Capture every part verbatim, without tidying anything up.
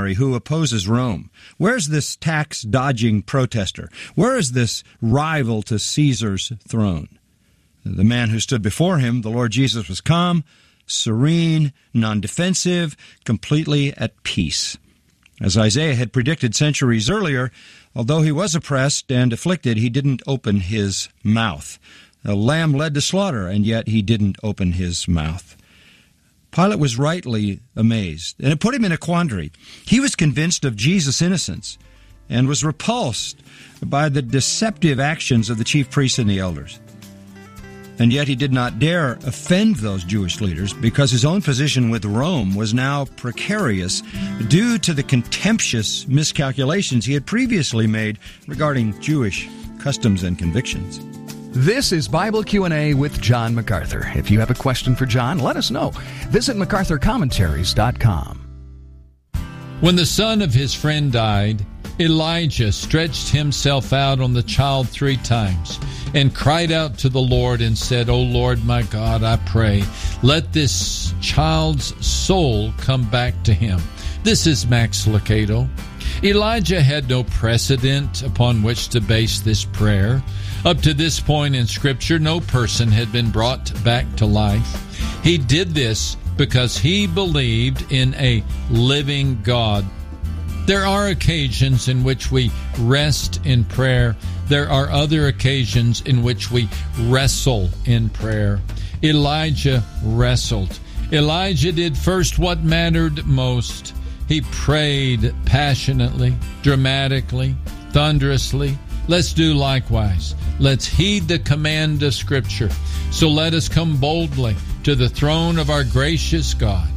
mercenary who opposes Rome? Where's this tax-dodging protester? Where is this rival to Caesar's throne? The man who stood before him, the Lord Jesus, was calm, serene, non-defensive, completely at peace. As Isaiah had predicted centuries earlier, although he was oppressed and afflicted, he didn't open his mouth. A lamb led to slaughter, and yet he didn't open his mouth. Pilate was rightly amazed, and it put him in a quandary. He was convinced of Jesus' innocence and was repulsed by the deceptive actions of the chief priests and the elders. And yet he did not dare offend those Jewish leaders because his own position with Rome was now precarious due to the contemptuous miscalculations he had previously made regarding Jewish customs and convictions. This is Bible Q and A with John MacArthur. If you have a question for John, let us know. Visit macarthur commentaries dot com. When the son of his friend died, Elijah stretched himself out on the child three times and cried out to the Lord and said, "O Lord my God, I pray, let this child's soul come back to him." This is Max Lucado. Elijah had no precedent upon which to base this prayer. Up to this point in Scripture, no person had been brought back to life. He did this because he believed in a living God. There are occasions in which we rest in prayer. There are other occasions in which we wrestle in prayer. Elijah wrestled. Elijah did first what mattered most. He prayed passionately, dramatically, thunderously. Let's do likewise. Let's heed the command of Scripture. So let us come boldly to the throne of our gracious God.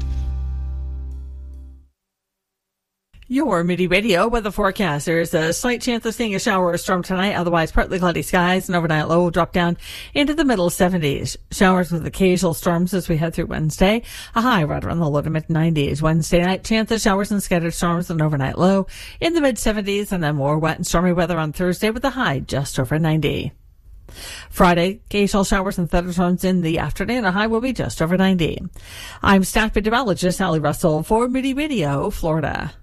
Your Moody Radio weather forecast. There's a slight chance of seeing a shower or storm tonight, otherwise partly cloudy skies, and overnight low will drop down into the middle seventies. Showers with occasional storms as we head through Wednesday. A high right around the low to mid nineties. Wednesday night, chance of showers and scattered storms and overnight low in the mid seventies, and then more wet and stormy weather on Thursday with a high just over ninety. Friday, occasional showers and thunderstorms in the afternoon. A high will be just over ninety. I'm staff meteorologist Sally Russell for Moody Radio, Florida.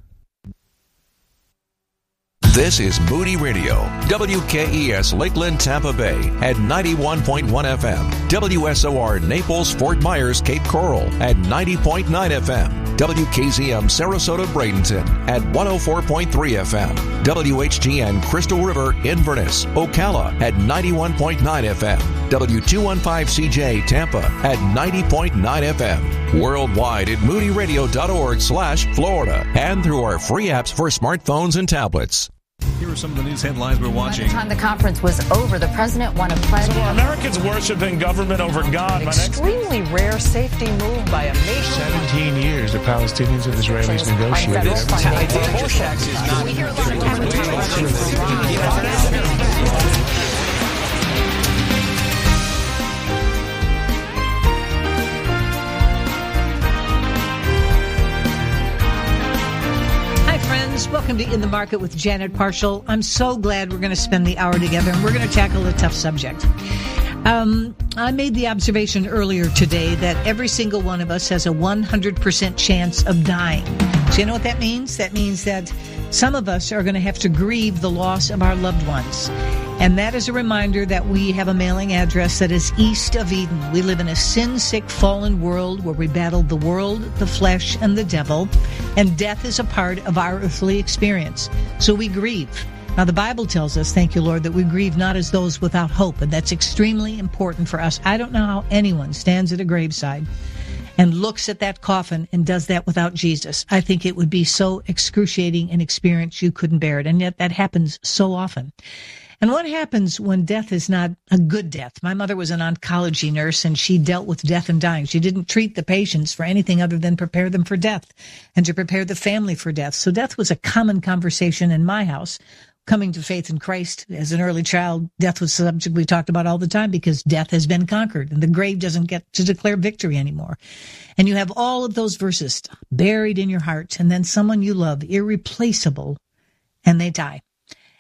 This is Moody Radio, W K E S Lakeland, Tampa Bay at ninety-one point one F M, W S O R Naples, Fort Myers, Cape Coral at ninety point nine F M, W K Z M Sarasota, Bradenton at one oh four point three F M, W H G N Crystal River, Inverness, Ocala at ninety-one point nine F M, W two fifteen C J Tampa at ninety point nine F M, worldwide at moody radio dot org slash Florida, and through our free apps for smartphones and tablets. Here are some of the news headlines we're watching. By the time the conference was over, the president won a pledge. So are Americans worshiping government over God? An extremely rare safety move by a nation. Seventeen years the Palestinians and Israelis negotiated. We hear a lot of advertising. Welcome to In the Market with Janet Parshall. I'm so glad we're going to spend the hour together, and we're going to tackle a tough subject. Um, I made the observation earlier today that every single one of us has a one hundred percent chance of dying. So you know what that means? That means that some of us are going to have to grieve the loss of our loved ones. And that is a reminder that we have a mailing address that is east of Eden. We live in a sin-sick, fallen world where we battle the world, the flesh, and the devil. And death is a part of our earthly experience. So we grieve. Now, the Bible tells us, thank you, Lord, that we grieve not as those without hope. And that's extremely important for us. I don't know how anyone stands at a graveside and looks at that coffin and does that without Jesus. I think it would be so excruciating an experience you couldn't bear it. And yet that happens so often. And what happens when death is not a good death? My mother was an oncology nurse, and she dealt with death and dying. She didn't treat the patients for anything other than prepare them for death and to prepare the family for death. So death was a common conversation in my house. Coming to faith in Christ as an early child, death was a subject we talked about all the time because death has been conquered and the grave doesn't get to declare victory anymore. And you have all of those verses buried in your heart, and then someone you love, irreplaceable, and they die.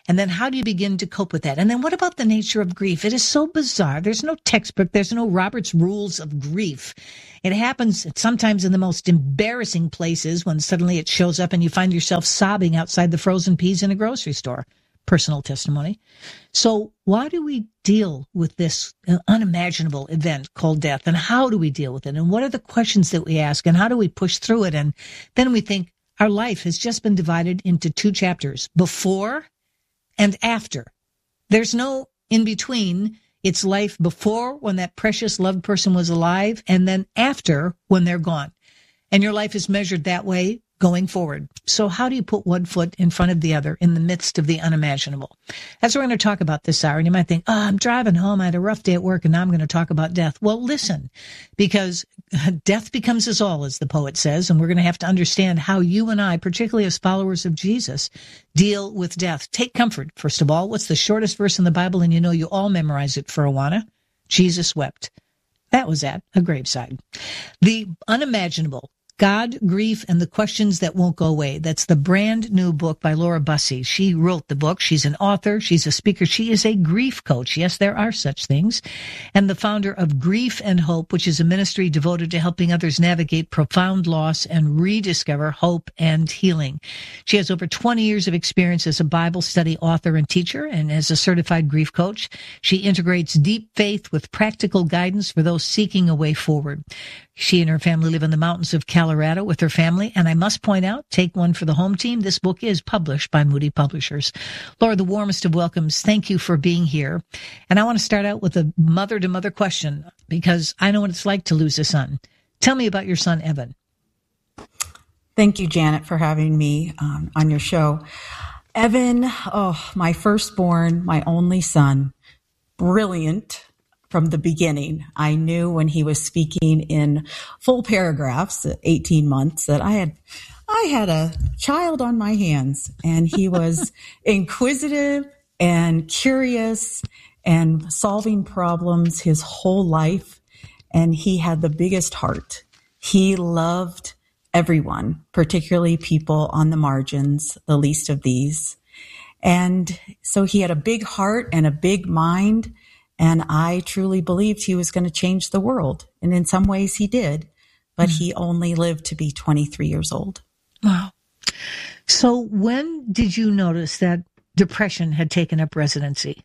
And then how do you begin to cope with that? And then what about the nature of grief? It is so bizarre. There's no textbook. There's no Robert's Rules of Grief. It happens sometimes in the most embarrassing places when suddenly it shows up and you find yourself sobbing outside the frozen peas in a grocery store. Personal testimony. So why do we deal with this unimaginable event called death? And how do we deal with it? And what are the questions that we ask? And how do we push through it? And then we think our life has just been divided into two chapters, before and after. There's no in between. It's life before, when that precious loved person was alive, and then after, when they're gone. And your life is measured that way going forward. So how do you put one foot in front of the other in the midst of the unimaginable? That's what we're going to talk about this hour. And you might think, oh, I'm driving home. I had a rough day at work, and now I'm going to talk about death. Well, listen, because death becomes us all, as the poet says, and we're going to have to understand how you and I, particularly as followers of Jesus, deal with death. Take comfort, first of all. What's the shortest verse in the Bible? And you know you all memorize it for Awana. Jesus wept. That was at a graveside. The unimaginable. God, Grief, and the Questions That Won't Go Away. That's the brand new book by Laura Bussey. She wrote the book. She's an author. She's a speaker. She is a grief coach. Yes, there are such things. And the founder of Grief and Hope, which is a ministry devoted to helping others navigate profound loss and rediscover hope and healing. She has over twenty years of experience as a Bible study author and teacher, and as a certified grief coach. She integrates deep faith with practical guidance for those seeking a way forward. She and her family live in the mountains of Colorado with her family, and I must point out, take one for the home team, this book is published by Moody Publishers. Laura, the warmest of welcomes. Thank you for being here. And I want to start out with a mother-to-mother question, because I know what it's like to lose a son. Tell me about your son, Evan. Thank you, Janet, for having me um, on your show. Evan, oh, my firstborn, my only son, brilliant. From the beginning, I knew when he was speaking in full paragraphs at eighteen months that I had, I had a child on my hands, and he was inquisitive and curious and solving problems his whole life. And he had the biggest heart. He loved everyone, particularly people on the margins, the least of these. And so he had a big heart and a big mind. And I truly believed he was going to change the world. And in some ways he did, but mm-hmm. he only lived to be twenty-three years old. Wow. So when did you notice that depression had taken up residency?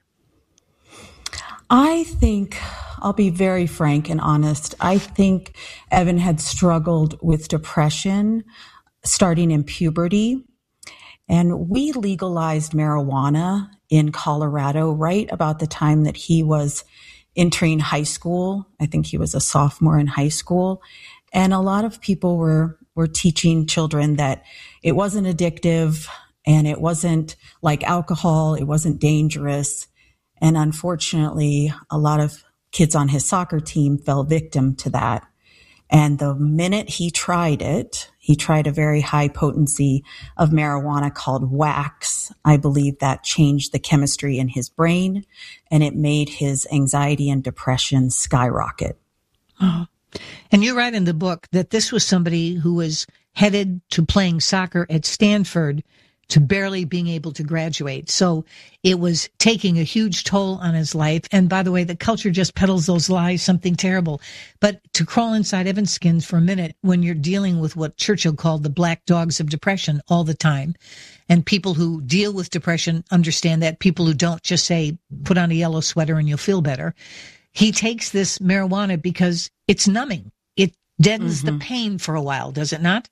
I think, I'll be very frank and honest, I think Evan had struggled with depression starting in puberty. And we legalized marijuana in Colorado right about the time that he was entering high school. I think he was a sophomore in high school. And a lot of people were, were teaching children that it wasn't addictive and it wasn't like alcohol. It wasn't dangerous. And unfortunately, a lot of kids on his soccer team fell victim to that. And the minute he tried it, he tried a very high potency of marijuana called wax. I believe that changed the chemistry in his brain, and it made his anxiety and depression skyrocket. Oh. And you write in the book that this was somebody who was headed to playing soccer at Stanford to barely being able to graduate. So it was taking a huge toll on his life. And by the way, the culture just peddles those lies, something terrible. But to crawl inside Evan's skin for a minute when you're dealing with what Churchill called the black dogs of depression all the time, and people who deal with depression understand that, people who don't just say, put on a yellow sweater and you'll feel better. He takes this marijuana because it's numbing. It deadens mm-hmm. the pain for a while, does it not?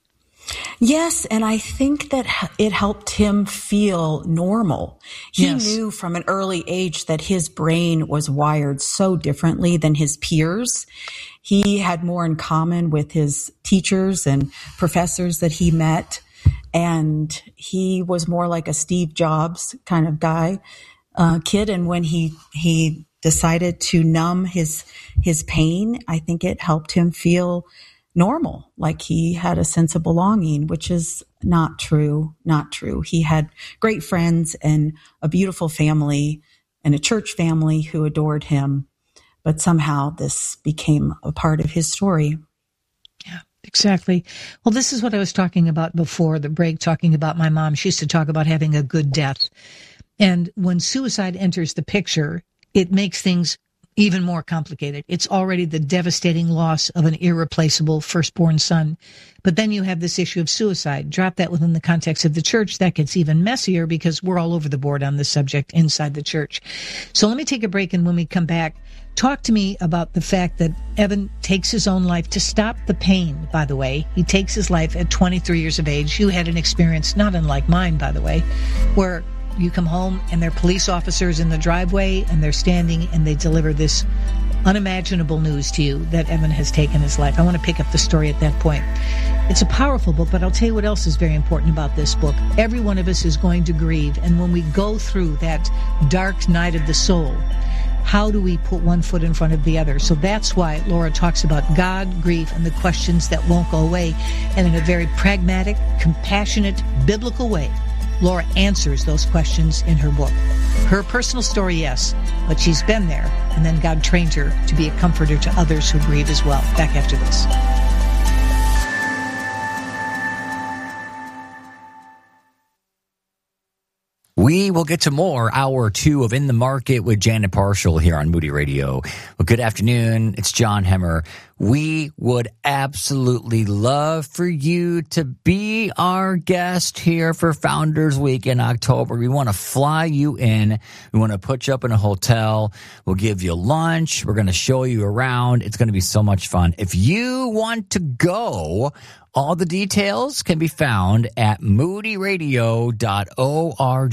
Yes, and I think that it helped him feel normal. He yes. knew from an early age that his brain was wired so differently than his peers. He had more in common with his teachers and professors that he met, and he was more like a Steve Jobs kind of guy, uh, kid. And when he he decided to numb his his pain, I think it helped him feel normal, like he had a sense of belonging, which is not true, not true. He had great friends and a beautiful family and a church family who adored him, but somehow this became a part of his story. Yeah, exactly. Well, this is what I was talking about before the break, talking about my mom. She used to talk about having a good death. And when suicide enters the picture, it makes things even more complicated. It's already the devastating loss of an irreplaceable firstborn son. But then you have this issue of suicide. Drop that within the context of the church. That gets even messier because we're all over the board on this subject inside the church. So let me take a break, and when we come back, talk to me about the fact that Evan takes his own life to stop the pain, by the way. He takes his life at twenty-three years of age. You had an experience not unlike mine, by the way, where you come home and there are police officers in the driveway and they're standing and they deliver this unimaginable news to you that Evan has taken his life. I want to pick up the story at that point. It's a powerful book, but I'll tell you what else is very important about this book. Every one of us is going to grieve, and when we go through that dark night of the soul, how do we put one foot in front of the other? So that's why Laura talks about God, grief, and the questions that won't go away. And in a very pragmatic, compassionate, biblical way, Laura answers those questions in her book. Her personal story, yes, but she's been there, and then God trained her to be a comforter to others who grieve as well. Back after this. We will get to more hour two of In the Market with Janet Parshall here on Moody Radio. Well, good afternoon. It's John Hemmer. We would absolutely love for you to be our guest here for Founders Week in October. We want to fly you in. We want to put you up in a hotel. We'll give you lunch. We're going to show you around. It's going to be so much fun. If you want to go, all the details can be found at moody radio dot org.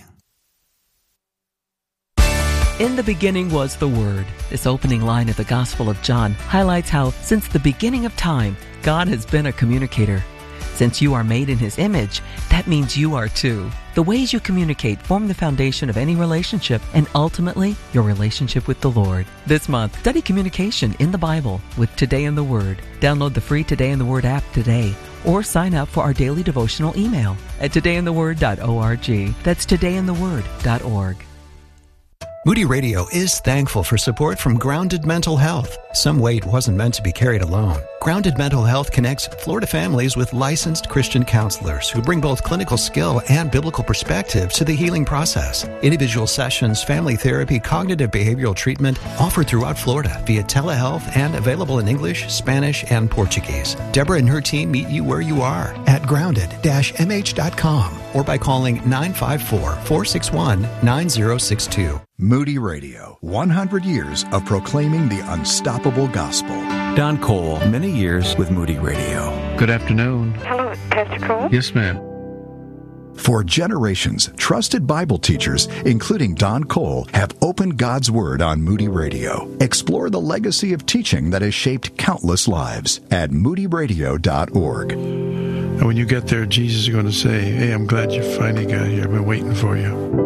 In the beginning was the Word. This opening line of the Gospel of John highlights how, since the beginning of time, God has been a communicator. Since you are made in His image, that means you are too. The ways you communicate form the foundation of any relationship and ultimately your relationship with the Lord. This month, study communication in the Bible with Today in the Word. Download the free Today in the Word app today or sign up for our daily devotional email at today in the word dot org. That's today in the word dot org. Moody Radio is thankful for support from Grounded Mental Health. Some weight wasn't meant to be carried alone. Grounded Mental Health connects Florida families with licensed Christian counselors who bring both clinical skill and biblical perspective to the healing process. Individual sessions, family therapy, cognitive behavioral treatment offered throughout Florida via telehealth and available in English, Spanish, and Portuguese. Deborah and her team meet you where you are at grounded dash m h dot com or by calling nine five four, four six one, nine zero six two. Moody Radio, one hundred years of proclaiming the unstoppable gospel. Don Cole, many years with Moody Radio. Good afternoon. Hello, Pastor Cole? Yes, ma'am. For generations, trusted Bible teachers, including Don Cole, have opened God's Word on Moody Radio. Explore the legacy of teaching that has shaped countless lives at moody radio dot org. And when you get there, Jesus is going to say, hey, I'm glad you finally got here. I've been waiting for you.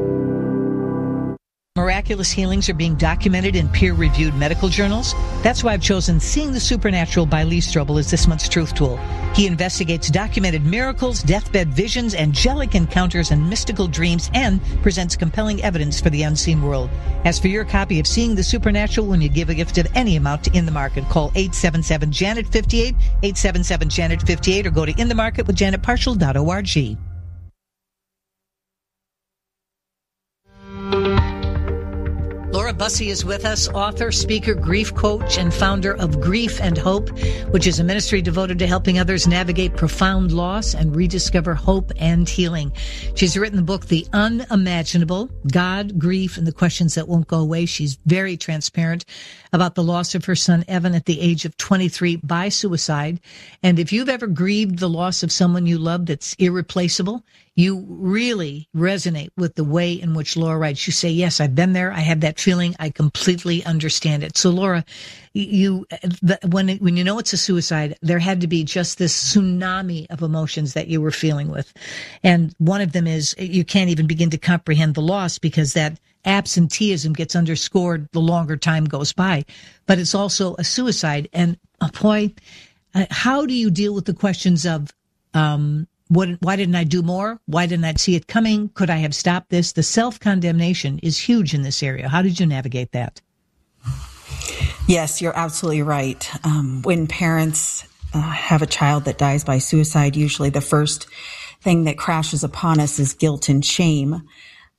Miraculous healings are being documented in peer-reviewed medical journals. That's why I've chosen Seeing the Supernatural by Lee Strobel as this month's Truth Tool. He investigates documented miracles, deathbed visions, angelic encounters, and mystical dreams, and presents compelling evidence for the unseen world. As for your copy of Seeing the Supernatural, when you give a gift of any amount to In the Market, call eight seven seven, Janet fifty-eight, eight seven seven, Janet fifty-eight, or go to in the market with janet parshall dot org. Laura Bussey is with us, author, speaker, grief coach, and founder of Grief and Hope, which is a ministry devoted to helping others navigate profound loss and rediscover hope and healing. She's written the book, The Unimaginable, God, Grief, and the Questions That Won't Go Away. She's very transparent about the loss of her son, Evan, at the age of twenty-three by suicide. And if you've ever grieved the loss of someone you love that's irreplaceable, you really resonate with the way in which Laura writes. You say, yes, I've been there. I have that feeling. I completely understand it. So, Laura, you the, when it, when you know it's a suicide, there had to be just this tsunami of emotions that you were feeling with. And one of them is you can't even begin to comprehend the loss because that absenteeism gets underscored the longer time goes by. But it's also a suicide. And, oh boy, how do you deal with the questions of um What, why didn't I do more? Why didn't I see it coming? Could I have stopped this? The self-condemnation is huge in this area. How did you navigate that? Yes, you're absolutely right. Um, when parents uh, have a child that dies by suicide, usually the first thing that crashes upon us is guilt and shame.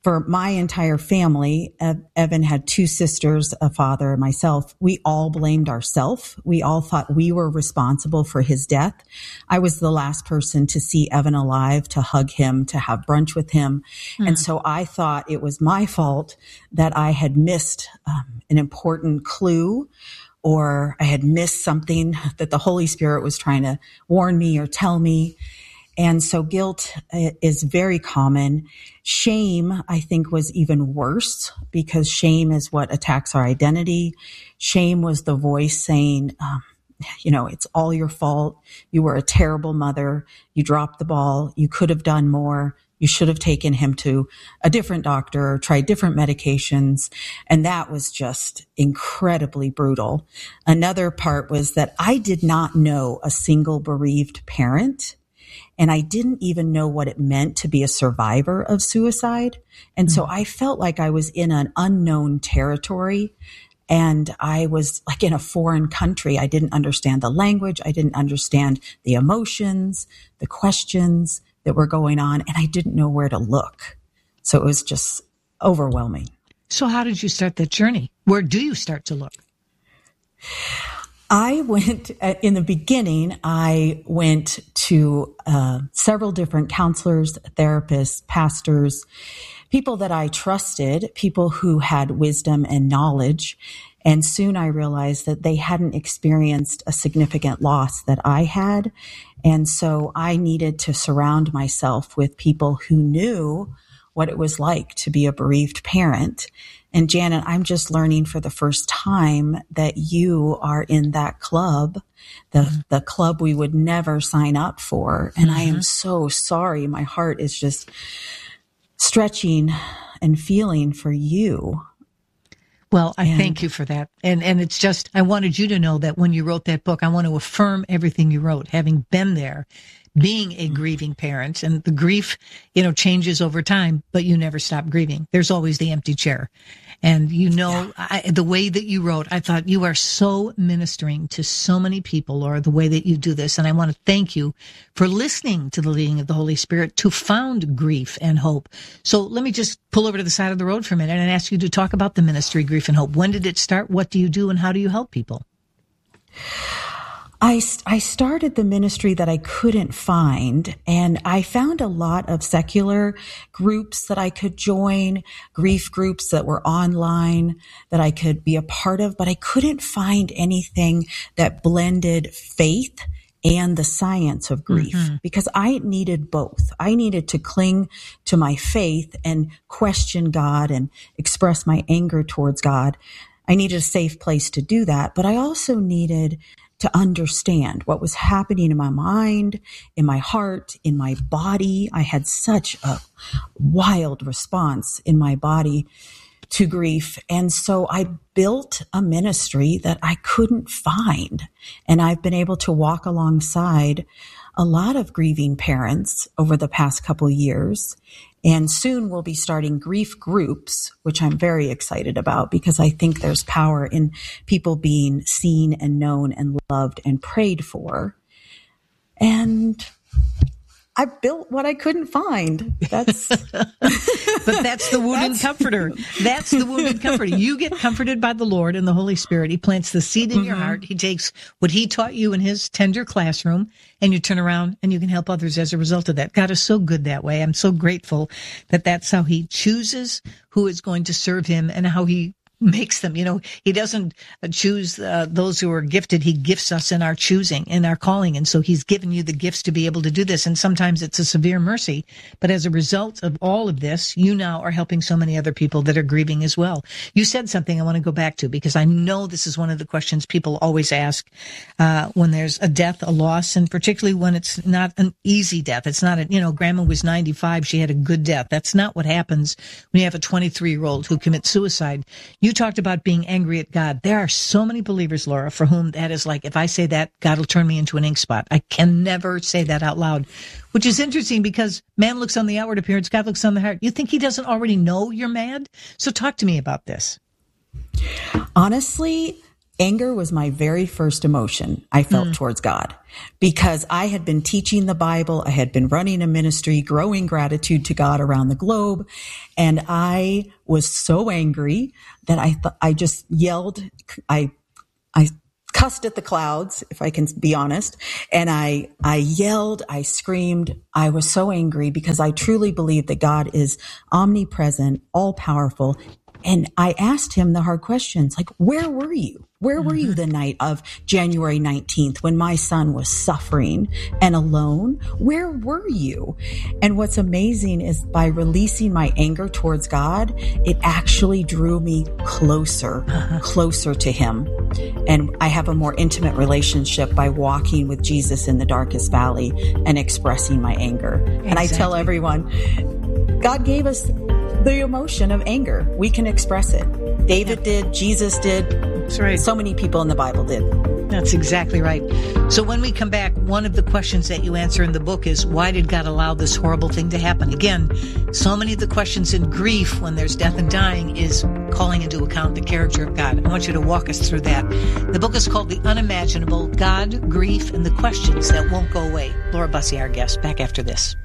for my entire family, Evan had two sisters, a father, and myself. We all blamed ourselves. We all thought we were responsible for his death. I was the last person to see Evan alive, to hug him, to have brunch with him. Mm. And so I thought it was my fault that I had missed um, an important clue, or I had missed something that the Holy Spirit was trying to warn me or tell me. And so guilt is very common. Shame, I think, was even worse, because shame is what attacks our identity. Shame was the voice saying, um, you know, it's all your fault. You were a terrible mother. You dropped the ball. You could have done more. You should have taken him to a different doctor or tried different medications. And that was just incredibly brutal. Another part was that I did not know a single bereaved parent. And I didn't even know what it meant to be a survivor of suicide. And mm-hmm. so I felt like I was in an unknown territory, and I was like in a foreign country. I didn't understand the language. I didn't understand the emotions, the questions that were going on, and I didn't know where to look. So it was just overwhelming. So how did you start that journey? Where do you start to look? I went, in the beginning, I went to uh, several different counselors, therapists, pastors, people that I trusted, people who had wisdom and knowledge. And soon I realized that they hadn't experienced a significant loss that I had. And so I needed to surround myself with people who knew what it was like to be a bereaved parent. And Janet, I'm just learning for the first time that you are in that club, the mm-hmm. the club we would never sign up for. And mm-hmm. I am so sorry. My heart is just stretching and feeling for you. Well, I and, thank you for that. And and it's just, I wanted you to know that when you wrote that book, I want to affirm everything you wrote, having been there, being a grieving parent. And the grief, you know, changes over time, but you never stop grieving. There's always the empty chair. And you know, yeah. I, the way that you wrote, I thought you are so ministering to so many people, Laura, the way that you do this. And I want to thank you for listening to the leading of the Holy Spirit to found grief and hope. So let me just pull over to the side of the road for a minute and ask you to talk about the ministry, Grief and Hope. When did it start? What do you do? And how do you help people? I, I started the ministry that I couldn't find, and I found a lot of secular groups that I could join, grief groups that were online that I could be a part of, but I couldn't find anything that blended faith and the science of grief, mm-hmm. because I needed both. I needed to cling to my faith and question God and express my anger towards God. I needed a safe place to do that, but I also needed to understand what was happening in my mind, in my heart, in my body. I had such a wild response in my body to grief. And so I built a ministry that I couldn't find. And I've been able to walk alongside a lot of grieving parents over the past couple of years. And soon we'll be starting grief groups, which I'm very excited about because I think there's power in people being seen and known and loved and prayed for. And I built what I couldn't find. That's, but that's the wounded that's... comforter. That's the wounded comforter. You get comforted by the Lord and the Holy Spirit. He plants the seed in mm-hmm. your heart. He takes what he taught you in his tender classroom, and you turn around and you can help others as a result of that. God is so good that way. I'm so grateful that that's how he chooses who is going to serve him and how he makes them. You know, he doesn't choose uh, those who are gifted. He gifts us in our choosing, in our calling. And so he's given you the gifts to be able to do this. And sometimes it's a severe mercy. But as a result of all of this, you now are helping so many other people that are grieving as well. You said something I want to go back to because I know this is one of the questions people always ask uh, when there's a death, a loss, and particularly when it's not an easy death. It's not a, you know, grandma was ninety-five. She had a good death. That's not what happens when you have a twenty-three year old who commits suicide. You talked about being angry at God. There are so many believers, Laura, for whom that is like, if I say that, God will turn me into an ink spot. I can never say that out loud, which is interesting because man looks on the outward appearance, God looks on the heart. You think he doesn't already know you're mad? So talk to me about this. Honestly, Anger was my very first emotion I felt mm. towards God, because I had been teaching the Bible. I had been running a ministry, growing gratitude to God around the globe. And I was so angry that I th- I just yelled. I, I cussed at the clouds, if I can be honest. And I, I yelled, I screamed. I was so angry because I truly believe that God is omnipresent, all powerful. And I asked him the hard questions, like, where were you? Where were you the night of January nineteenth when my son was suffering and alone? Where were you? And what's amazing is by releasing my anger towards God, it actually drew me closer, closer to him. And I have a more intimate relationship by walking with Jesus in the darkest valley and expressing my anger. Exactly. And I tell everyone, God gave us the emotion of anger. We can express it. David yeah. did, Jesus did. That's right. So many people in the Bible did. That's exactly right. So when we come back, one of the questions that you answer in the book is, why did God allow this horrible thing to happen? Again, so many of the questions in grief when there's death and dying is calling into account the character of God. I want you to walk us through that. The book is called The Unimaginable: God, Grief, and the Questions That Won't Go Away. Laura Busse, our guest, back after this.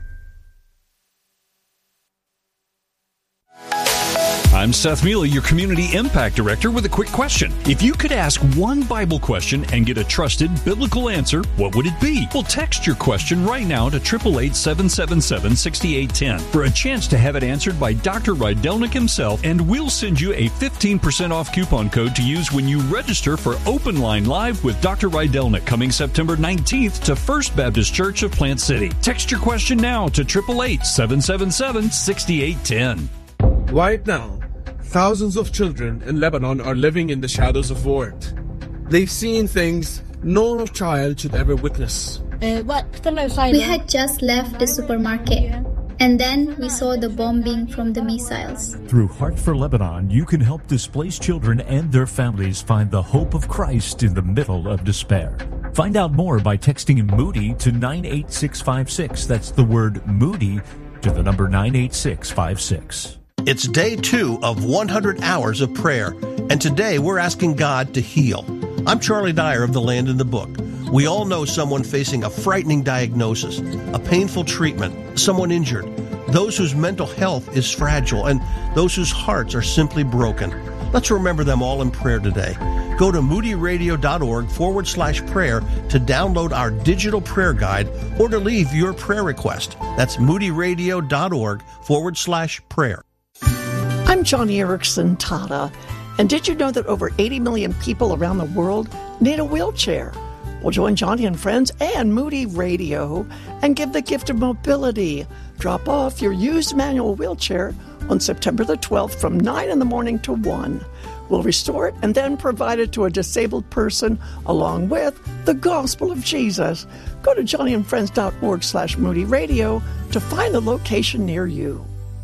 I'm Seth Mealy, your Community Impact Director, with a quick question. If you could ask one Bible question and get a trusted biblical answer, what would it be? Well, text your question right now to eight eight eight, seven seven seven, six eight one zero for a chance to have it answered by Doctor Rydelnik himself, and we'll send you a fifteen percent off coupon code to use when you register for Open Line Live with Doctor Rydelnik coming September nineteenth to First Baptist Church of Plant City. Text your question now to eight eight eight, seven seven seven, six eight one zero. Right now, thousands of children in Lebanon are living in the shadows of war. They've seen things no child should ever witness. We had just left the supermarket, and then we saw the bombing from the missiles. Through Heart for Lebanon, you can help displaced children and their families find the hope of Christ in the middle of despair. Find out more by texting Moody to nine eight six five six. That's the word Moody to the number nine eight six five six. It's day two of one hundred hours of prayer, and today we're asking God to heal. I'm Charlie Dyer of The Land in the Book. We all know someone facing a frightening diagnosis, a painful treatment, someone injured, those whose mental health is fragile, and those whose hearts are simply broken. Let's remember them all in prayer today. Go to moodyradio.org forward slash prayer to download our digital prayer guide or to leave your prayer request. That's moodyradio.org forward slash prayer. I'm Johnny Erickson Tata, and did you know that over eighty million people around the world need a wheelchair? Well, join Johnny and friends and Moody Radio and give the gift of mobility. Drop off your used manual wheelchair on September the twelfth from nine in the morning to one. We'll restore it and then provide it to a disabled person along with the gospel of Jesus. Go to johnnyandfriends.org slash Moody Radio to find the location near you.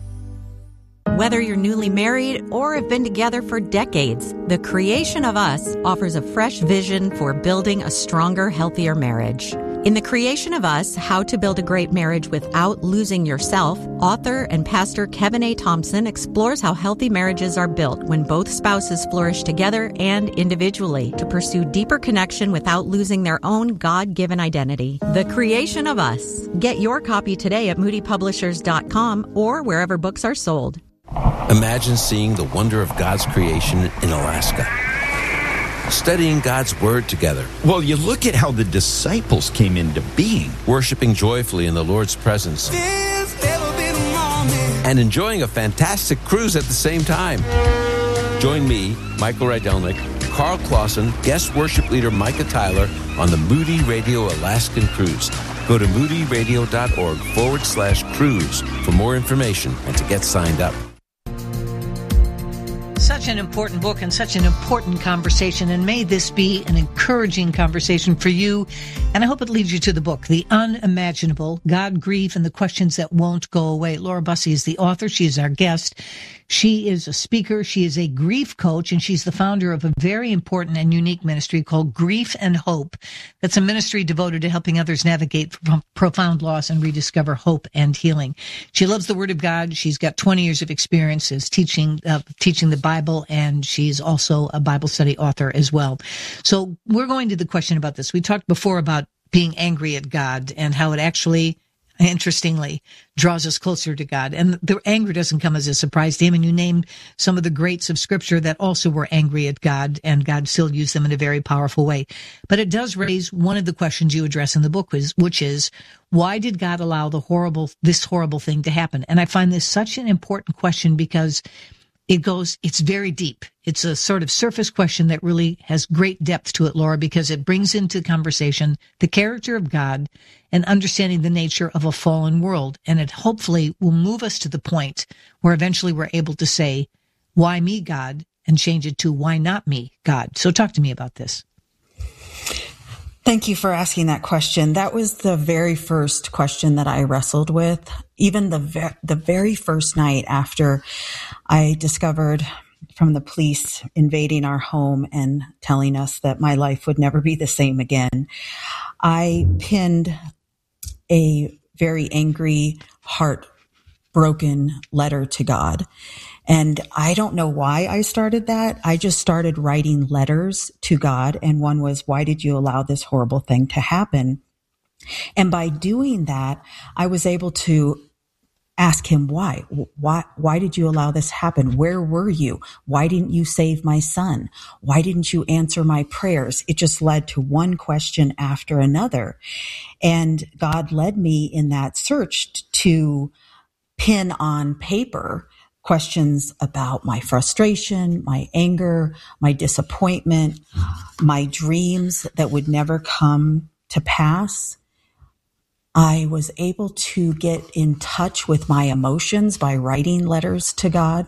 Whether you're newly married or have been together for decades, The Creation of Us offers a fresh vision for building a stronger, healthier marriage. In The Creation of Us, How to Build a Great Marriage Without Losing Yourself, author and pastor Kevin A. Thompson explores how healthy marriages are built when both spouses flourish together and individually to pursue deeper connection without losing their own God-given identity. The Creation of Us. Get your copy today at moody publishers dot com or wherever books are sold. Imagine seeing the wonder of God's creation in Alaska. Studying God's Word together. Well, you look at how the disciples came into being. Worshiping joyfully in the Lord's presence. And enjoying a fantastic cruise at the same time. Join me, Michael Rydelnik, Carl Clausen, guest worship leader Micah Tyler on the Moody Radio Alaskan Cruise. Go to moodyradio.org forward slash cruise for more information and to get signed up. Such an important book and such an important conversation, and may this be an encouraging conversation for you, and I hope it leads you to the book, The Unimaginable: God, Grief, and the Questions That Won't Go Away. Laura Busse is the author. She is our guest. She is a speaker. She is a grief coach, and she's the founder of a very important and unique ministry called Grief and Hope. That's a ministry devoted to helping others navigate profound loss and rediscover hope and healing. She loves the Word of God. She's got twenty years of experiences teaching, uh, teaching the Bible Parshall, and she's also a Bible study author as well. So we're going to the question about this. We talked before about being angry at God and how it actually, interestingly, draws us closer to God. And the anger doesn't come as a surprise to him. And you named some of the greats of Scripture that also were angry at God, and God still used them in a very powerful way. But it does raise one of the questions you address in the book, which is, why did God allow the horrible, this horrible thing to happen? And I find this such an important question because it goes, it's very deep. It's a sort of surface question that really has great depth to it, Laura, because it brings into conversation the character of God and understanding the nature of a fallen world. And it hopefully will move us to the point where eventually we're able to say, why me, God? And change it to, why not me, God? So talk to me about this. Thank you for asking that question. That was the very first question that I wrestled with. Even the ve- the very first night after I discovered from the police invading our home and telling us that my life would never be the same again, I pinned a very angry, heartbroken letter to God. And I don't know why I started that. I just started writing letters to God. And one was, why did you allow this horrible thing to happen? And by doing that, I was able to ask him why. Why, why did you allow this happen? Where were you? Why didn't you save my son? Why didn't you answer my prayers? It just led to one question after another. And God led me in that search to pin on paper questions about my frustration, my anger, my disappointment, my dreams that would never come to pass. I was able to get in touch with my emotions by writing letters to God,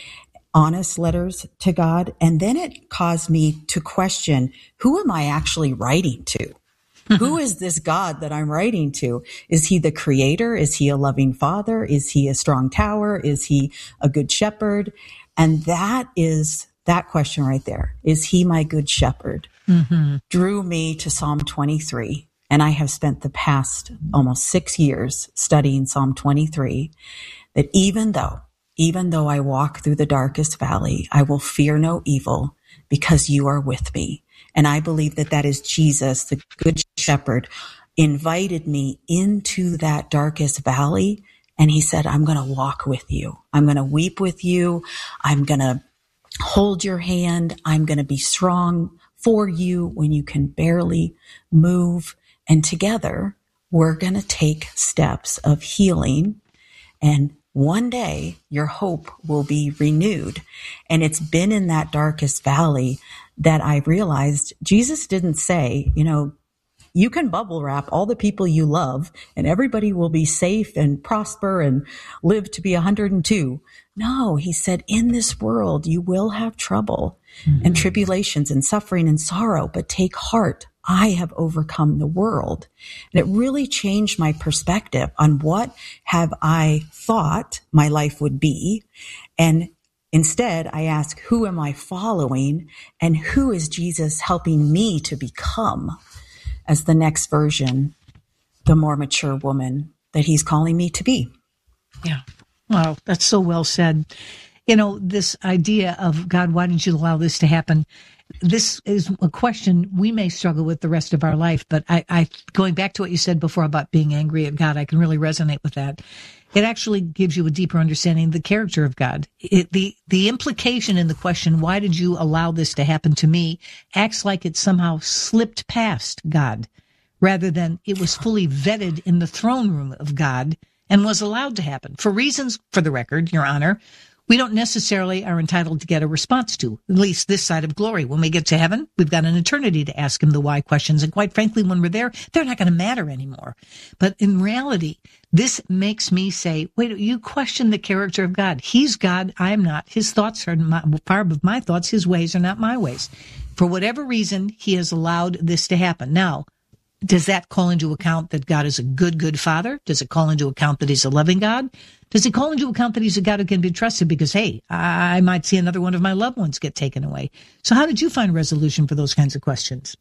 honest letters to God. And then it caused me to question, who am I actually writing to? Who is this God that I'm writing to? Is he the creator? Is he a loving father? Is he a strong tower? Is he a good shepherd? And that is that question right there. Is he my good shepherd? Mm-hmm. Drew me to Psalm twenty-three. And I have spent the past almost six years studying Psalm twenty-three, that even though, even though I walk through the darkest valley, I will fear no evil because you are with me. And I believe that that is Jesus, the good shepherd, invited me into that darkest valley. And he said, I'm going to walk with you. I'm going to weep with you. I'm going to hold your hand. I'm going to be strong for you when you can barely move. And together, we're going to take steps of healing. And one day, your hope will be renewed. And it's been in that darkest valley that I realized Jesus didn't say, you know, you can bubble wrap all the people you love and everybody will be safe and prosper and live to be one hundred two. No, he said, in this world, you will have trouble mm-hmm. and tribulations and suffering and sorrow, but take heart. I have overcome the world. And it really changed my perspective on what have I thought my life would be. And instead, I ask, who am I following and who is Jesus helping me to become as the next version, the more mature woman that he's calling me to be? Yeah. Wow. That's so well said. You know, this idea of, God, why didn't you allow this to happen? This is a question we may struggle with the rest of our life. But I, I, going back to what you said before about being angry at God, I can really resonate with that. It actually gives you a deeper understanding of the character of God. It, the, the implication in the question, why did you allow this to happen to me, acts like it somehow slipped past God, rather than it was fully vetted in the throne room of God and was allowed to happen. For reasons, for the record, Your Honor, we don't necessarily are entitled to get a response to, at least this side of glory. When we get to heaven, we've got an eternity to ask him the why questions. And quite frankly, when we're there, they're not going to matter anymore. But in reality, this makes me say, wait, you question the character of God. He's God. I am not. His thoughts are my, far above my thoughts. His ways are not my ways. For whatever reason, he has allowed this to happen. Now, does that call into account that God is a good, good father? Does it call into account that he's a loving God? Does it call into account that he's a God who can be trusted because, hey, I might see another one of my loved ones get taken away? So how did you find resolution for those kinds of questions?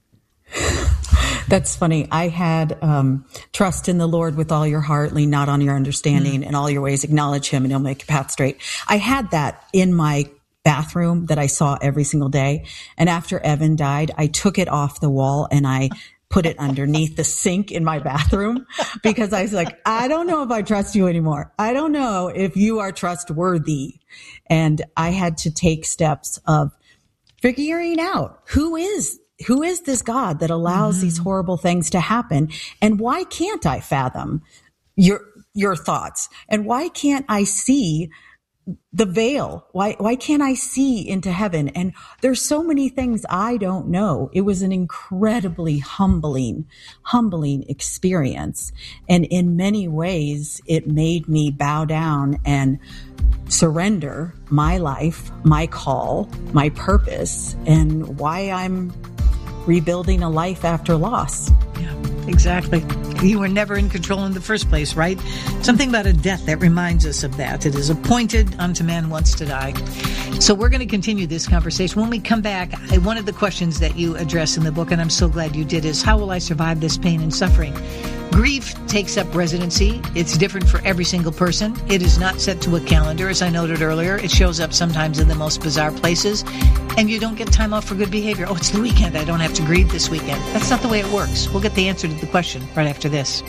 That's funny. I had um, trust in the Lord with all your heart, lean not on your understanding, mm. in all your ways acknowledge him and he'll make your path straight. I had that in my bathroom that I saw every single day. And after Evan died, I took it off the wall and I put it underneath the sink in my bathroom because I was like, I don't know if I trust you anymore. I don't know if you are trustworthy. And I had to take steps of figuring out who is, who is this God that allows mm-hmm. these horrible things to happen? And why can't I fathom your, your thoughts? And why can't I see the veil? Why, why can't I see into heaven? And there's so many things I don't know. It was an incredibly humbling, humbling experience. And in many ways, it made me bow down and surrender my life, my call, my purpose, and why I'm rebuilding a life after loss. Yeah, exactly. You were never in control in the first place, right? Something about a death that reminds us of that. It is appointed unto man once to die. So we're going to continue this conversation. When we come back, I, one of the questions that you address in the book, and I'm so glad you did, is how will I survive this pain and suffering? Grief takes up residency. It's different for every single person. It is not set to a calendar, as I noted earlier. It shows up sometimes in the most bizarre places, and you don't get time off for good behavior. Oh, it's the weekend. I don't have to grieve this weekend. That's not the way it works. We'll get the answer to the question right after this.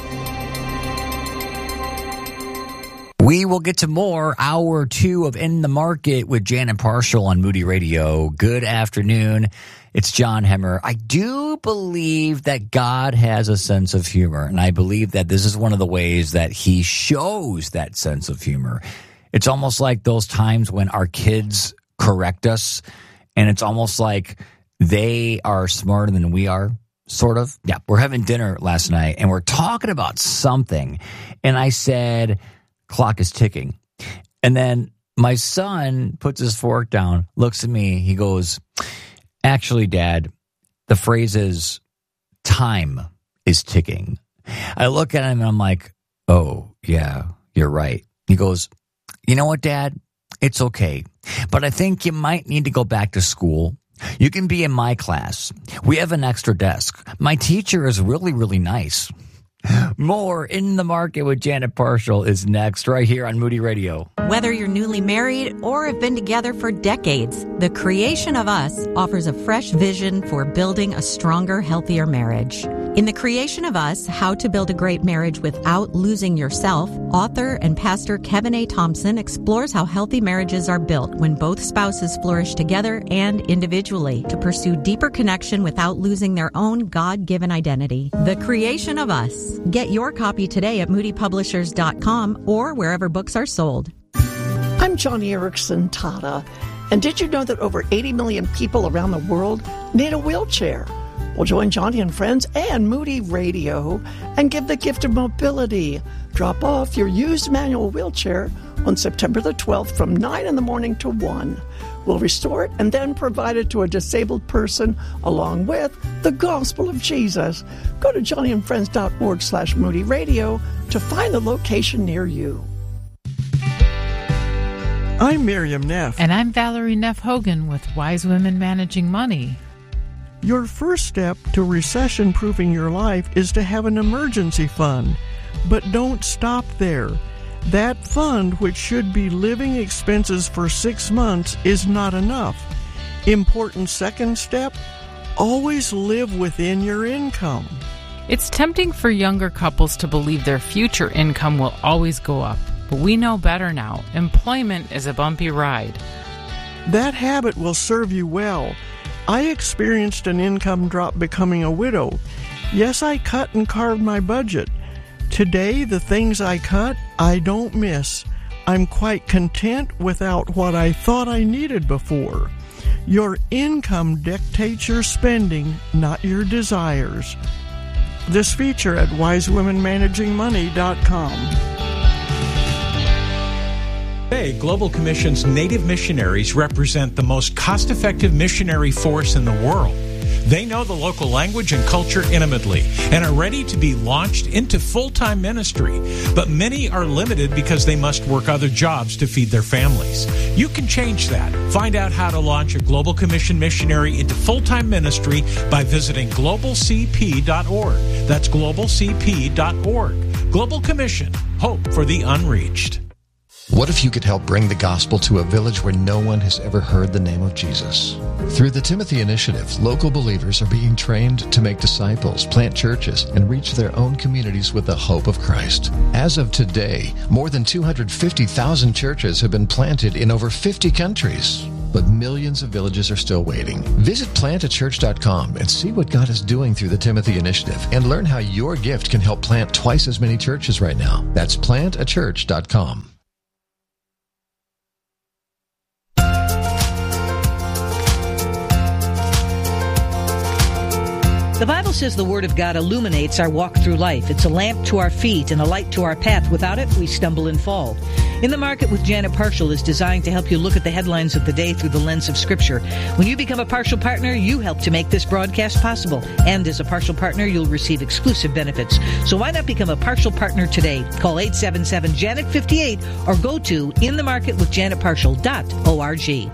We will get to more hour two of In the Market with Janet Parshall on Moody Radio. Good afternoon. It's John Hemmer. I do believe that God has a sense of humor, and I believe that this is one of the ways that he shows that sense of humor. It's almost like those times when our kids correct us, and it's almost like they are smarter than we are, sort of. Yeah, we're having dinner last night, and we're talking about something, and I said, clock is ticking. And then my son puts his fork down, looks at me, he goes, actually, Dad, the phrase is time is ticking. I look at him and I'm like, oh, yeah, you're right. He goes, you know what, Dad? It's okay. But I think you might need to go back to school. You can be in my class. We have an extra desk. My teacher is really, really nice. More In the Market with Janet Parshall is next right here on Moody Radio. Whether you're newly married or have been together for decades, The Creation of Us offers a fresh vision for building a stronger, healthier marriage. In The Creation of Us, How to Build a Great Marriage Without Losing Yourself, author and pastor Kevin A. Thompson explores how healthy marriages are built when both spouses flourish together and individually to pursue deeper connection without losing their own God-given identity. The Creation of Us. Get your copy today at moody publishers dot com or wherever books are sold. I'm Johnny Erickson Tata, and did you know that over eighty million people around the world need a wheelchair? Well, join Johnny and friends and Moody Radio and give the gift of mobility. Drop off your used manual wheelchair on September the twelfth from nine in the morning to one. We'll restore it and then provide it to a disabled person along with the gospel of Jesus. Go to johnnyandfriends.org slash Moody Radio to find the location near you. I'm Miriam Neff. And I'm Valerie Neff Hogan with Wise Women Managing Money. Your first step to recession-proofing your life is to have an emergency fund. But don't stop there. That fund, which should be living expenses for six months, is not enough. Important second step, always live within your income. It's tempting for younger couples to believe their future income will always go up. But we know better now. Employment is a bumpy ride. That habit will serve you well. I experienced an income drop becoming a widow. Yes, I cut and carved my budget. Today, the things I cut, I don't miss. I'm quite content without what I thought I needed before. Your income dictates your spending, not your desires. This feature at wise women managing money dot com. Today, Global Commission's Native missionaries represent the most cost-effective missionary force in the world. They know the local language and culture intimately and are ready to be launched into full-time ministry. But many are limited because they must work other jobs to feed their families. You can change that. Find out how to launch a Global Commission missionary into full-time ministry by visiting global c p dot org. That's global c p dot org. Global Commission. Hope for the unreached. What if you could help bring the gospel to a village where no one has ever heard the name of Jesus? Through the Timothy Initiative, local believers are being trained to make disciples, plant churches, and reach their own communities with the hope of Christ. As of today, more than two hundred fifty thousand churches have been planted in over fifty countries. But millions of villages are still waiting. Visit plant a church dot com and see what God is doing through the Timothy Initiative and learn how your gift can help plant twice as many churches right now. That's plant a church dot com. The Bible says the Word of God illuminates our walk through life. It's a lamp to our feet and a light to our path. Without it, we stumble and fall. In the Market with Janet Parshall is designed to help you look at the headlines of the day through the lens of Scripture. When you become a partial partner, you help to make this broadcast possible. And as a partial partner, you'll receive exclusive benefits. So why not become a partial partner today? Call eight seven seven, Janet fifty-eight or go to in the market with janet parshall dot org.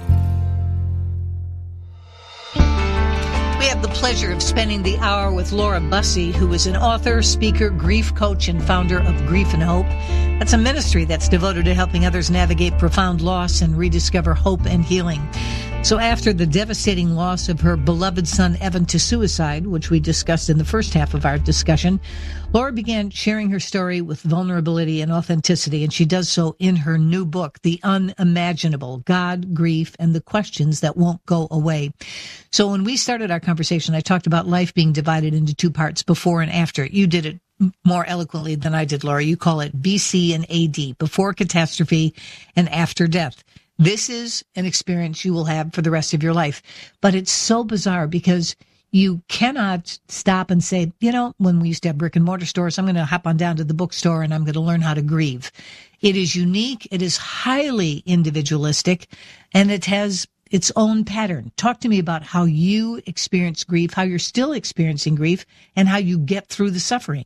We have the pleasure of spending the hour with Laura Bussey, who is an author, speaker, grief coach, and founder of Grief and Hope. That's a ministry that's devoted to helping others navigate profound loss and rediscover hope and healing. So after the devastating loss of her beloved son, Evan, to suicide, which we discussed in the first half of our discussion, Laura began sharing her story with vulnerability and authenticity, and she does so in her new book, The Unimaginable: God, Grief, and the Questions That Won't Go Away. So when we started our conversation, I talked about life being divided into two parts, before and after. You did it more eloquently than I did, Laura. You call it B C and A D, before catastrophe and after death. This is an experience you will have for the rest of your life. But it's so bizarre because you cannot stop and say, you know, when we used to have brick and mortar stores, I'm going to hop on down to the bookstore and I'm going to learn how to grieve. It is unique. It is highly individualistic, and it has its own pattern. Talk to me about how you experience grief, how you're still experiencing grief, and how you get through the suffering.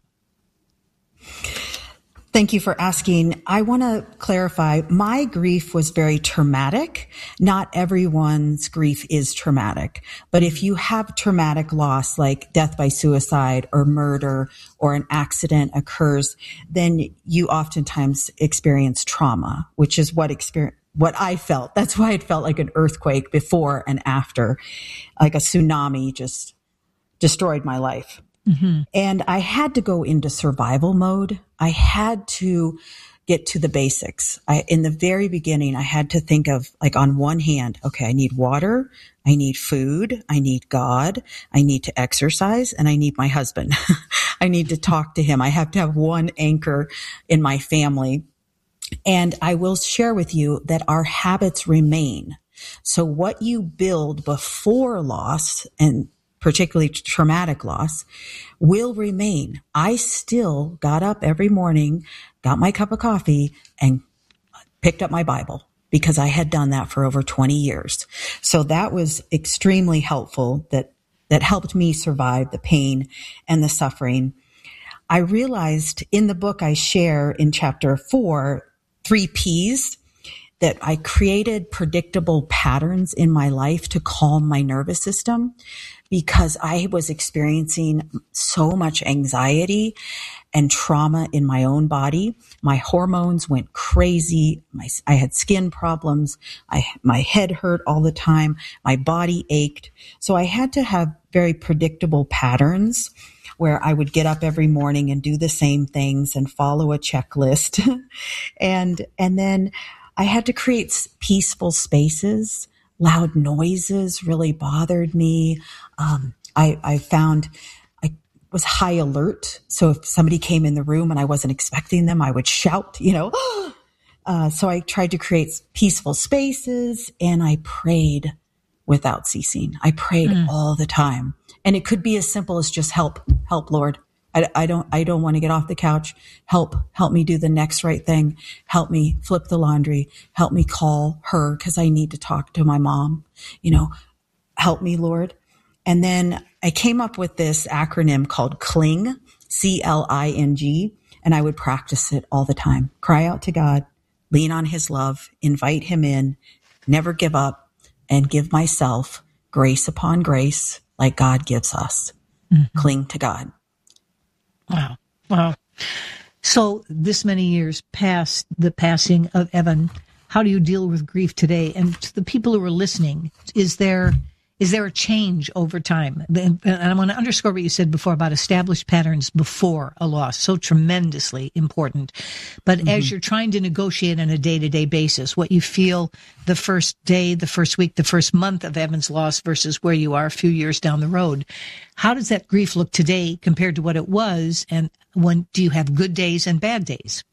Thank you for asking. I want to clarify, my grief was very traumatic. Not everyone's grief is traumatic. But if you have traumatic loss, like death by suicide or murder or an accident occurs, then you oftentimes experience trauma, which is what experience, what I felt. That's why it felt like an earthquake before and after, like a tsunami just destroyed my life. Mm-hmm. And I had to go into survival mode. I had to get to the basics. I, in the very beginning, I had to think of, like, on one hand, okay, I need water, I need food, I need God, I need to exercise, and I need my husband. I need to talk to him. I have to have one anchor in my family. And I will share with you that our habits remain. So what you build before loss, and particularly traumatic loss, will remain. I still got up every morning, got my cup of coffee, and picked up my Bible because I had done that for over twenty years. So that was extremely helpful. That, that helped me survive the pain and the suffering. I realized in the book I share in chapter four, three P's, that I created predictable patterns in my life to calm my nervous system, because I was experiencing so much anxiety and trauma in my own body. My hormones went crazy. My, I had skin problems. I, my head hurt all the time. My body ached. So I had to have very predictable patterns where I would get up every morning and do the same things and follow a checklist. and, and then I had to create peaceful spaces. Loud noises really bothered me. Um, I, I found I was high alert. So if somebody came in the room and I wasn't expecting them, I would shout, you know. uh, so I tried to create peaceful spaces, and I prayed without ceasing. I prayed mm. all the time. And it could be as simple as just help, help, Lord. I, I don't, I don't want to get off the couch. Help, help me do the next right thing. Help me flip the laundry. Help me call her because I need to talk to my mom. You know, help me, Lord. And then I came up with this acronym called CLING, C L I N G, and I would practice it all the time. Cry out to God, lean on his love, invite him in, never give up, and give myself grace upon grace like God gives us. Mm-hmm. Cling to God. Wow. Wow. So this many years past the passing of Evan, how do you deal with grief today? And to the people who are listening, is there is there a change over time? And I want to underscore what you said before about established patterns before a loss, so tremendously important. But mm-hmm. as you're trying to negotiate on a day-to-day basis, what you feel the first day, the first week, the first month of Evan's loss versus where you are a few years down the road, how does that grief look today compared to what it was? And when do you have good days and bad days?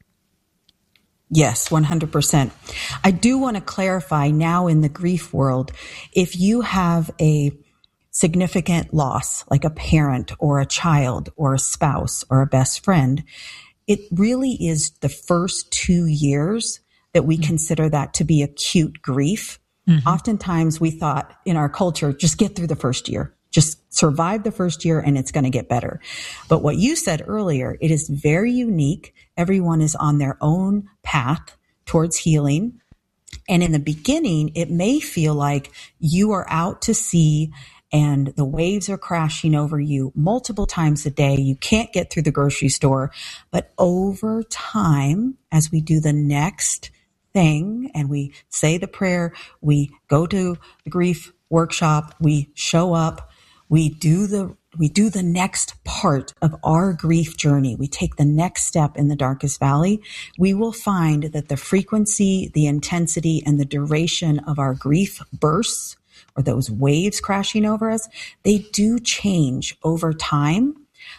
Yes, one hundred percent. I do want to clarify now in the grief world, if you have a significant loss, like a parent or a child or a spouse or a best friend, it really is the first two years that we mm-hmm. consider that to be acute grief. Mm-hmm. Oftentimes we thought in our culture, just get through the first year. Just survive the first year and it's going to get better. But what you said earlier, it is very unique. Everyone is on their own path towards healing. And in the beginning, it may feel like you are out to sea and the waves are crashing over you multiple times a day. You can't get through the grocery store. But over time, as we do the next thing and we say the prayer, we go to the grief workshop, we show up, we do the we do the next part of our grief journey. We take the next step in the darkest valley. We will find that the frequency, the intensity, and the duration of our grief bursts or those waves crashing over us, they do change over time.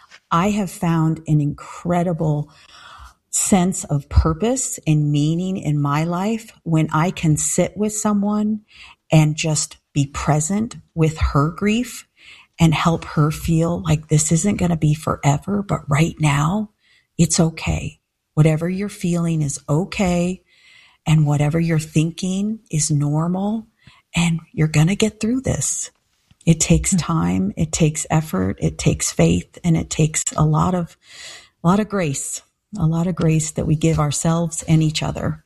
I have found an incredible sense of purpose and meaning in my life when I can sit with someone and just be present with her grief and help her feel like this isn't going to be forever, but right now it's okay. Whatever you're feeling is okay. And whatever you're thinking is normal. And you're going to get through this. It takes time. It takes effort. It takes faith. And it takes a lot of, a lot of grace, a lot of grace that we give ourselves and each other.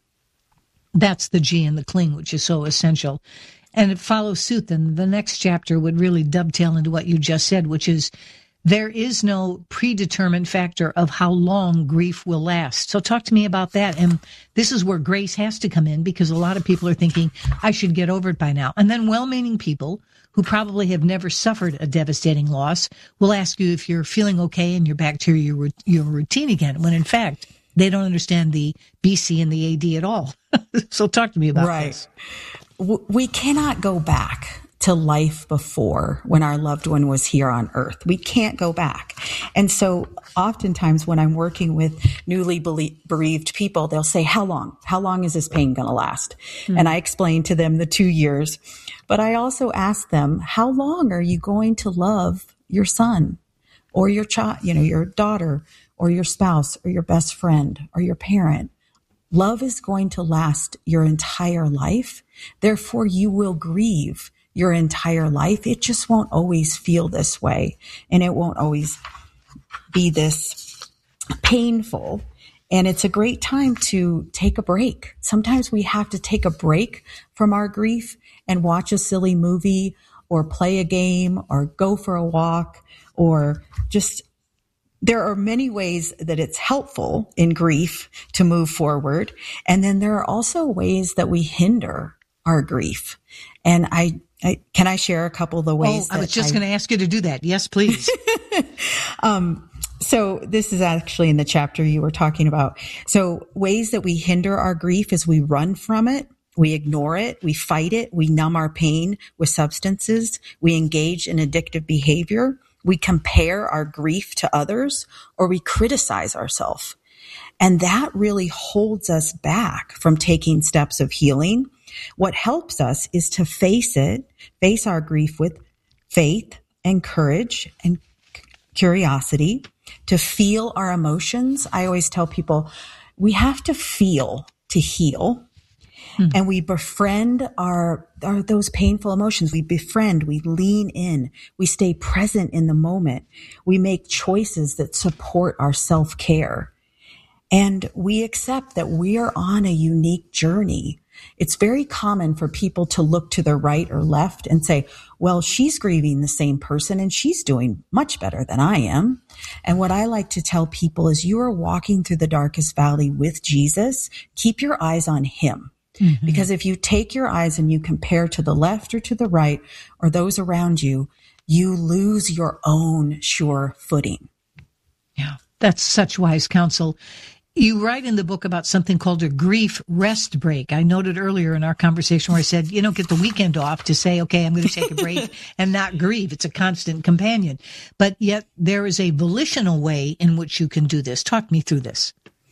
That's the G in the cling, which is so essential. And it follows suit. Then the next chapter would really dovetail into what you just said, which is there is no predetermined factor of how long grief will last. So talk to me about that. And this is where grace has to come in, because a lot of people are thinking, I should get over it by now. And then well-meaning people who probably have never suffered a devastating loss will ask you if you're feeling okay and you're back to your, your routine again, when in fact, they don't understand the B C and the A D at all. So talk to me about right. this. We cannot go back to life before when our loved one was here on earth. We can't go back. And so oftentimes when I'm working with newly bereaved people, they'll say, how long? How long is this pain going to last? Mm. And I explain to them the two years. But I also ask them, how long are you going to love your son or your child, you know, your daughter or your spouse or your best friend or your parent? Love is going to last your entire life. Therefore, you will grieve your entire life. It just won't always feel this way. And it won't always be this painful. And it's a great time to take a break. Sometimes we have to take a break from our grief and watch a silly movie or play a game or go for a walk or just there are many ways that it's helpful in grief to move forward. And then there are also ways that we hinder our grief. And I, I can I share a couple of the ways? Oh, I was just going to ask you to do that. Yes, please. um, so this is actually in the chapter you were talking about. So ways that we hinder our grief is we run from it. We ignore it. We fight it. We numb our pain with substances. We engage in addictive behavior. We compare our grief to others, or we criticize ourselves. And that really holds us back from taking steps of healing. What helps us is to face it, face our grief with faith and courage and curiosity, to feel our emotions. I always tell people we have to feel to heal. Hmm. And we befriend our, our, those painful emotions. We befriend, we lean in, we stay present in the moment. We make choices that support our self-care. And we accept that we are on a unique journey. It's very common for people to look to the right or left and say, well, she's grieving the same person and she's doing much better than I am. And what I like to tell people is you are walking through the darkest valley with Jesus. Keep your eyes on him. Mm-hmm. Because if you take your eyes and you compare to the left or to the right or those around you, you lose your own sure footing. Yeah, that's such wise counsel. You write in the book about something called a grief rest break. I noted earlier in our conversation where I said, you don't get the weekend off to say, okay, I'm going to take a break and not grieve. It's a constant companion. But yet there is a volitional way in which you can do this. Talk me through this.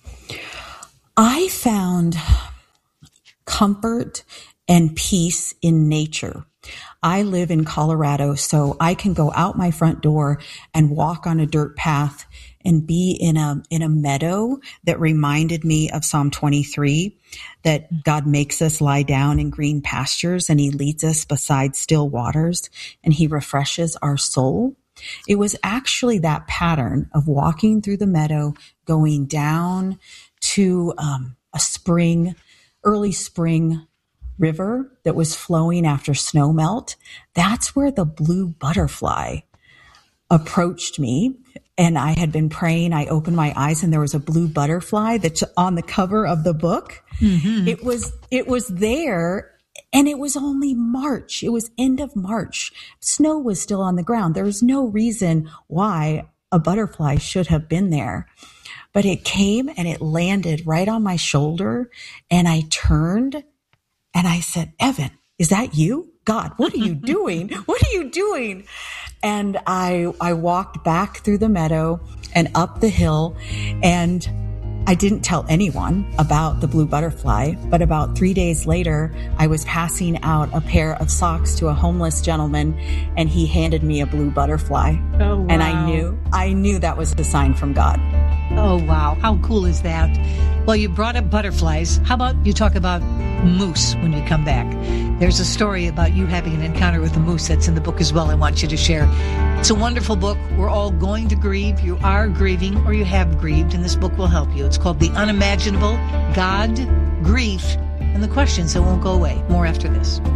I found comfort and peace in nature. I live in Colorado, so I can go out my front door and walk on a dirt path and be in a in a meadow that reminded me of Psalm twenty-three, that God makes us lie down in green pastures and he leads us beside still waters and he refreshes our soul. It was actually that pattern of walking through the meadow, going down to um, a spring, early spring river that was flowing after snow melt. That's where the blue butterfly approached me. And I had been praying. I opened my eyes and there was a blue butterfly that's on the cover of the book. Mm-hmm. It was, it was there and it was only March. It was end of March. Snow was still on the ground. There was no reason why a butterfly should have been there, but it came and it landed right on my shoulder and I turned and I said, Evan, is that you? God, what are you doing? What are you doing? And I, I walked back through the meadow and up the hill, and I didn't tell anyone about the blue butterfly, but about three days later, I was passing out a pair of socks to a homeless gentleman, and he handed me a blue butterfly. Oh, wow. And I knew, I knew that was a sign from God. Oh, wow. How cool is that? Well, you brought up butterflies. How about you talk about moose when you come back? There's a story about you having an encounter with a moose that's in the book as well. I want you to share. It's a wonderful book. We're all going to grieve. You are grieving or you have grieved, and this book will help you. It's called The Unimaginable, God, Grief, and the Questions That Won't Go Away. More after this.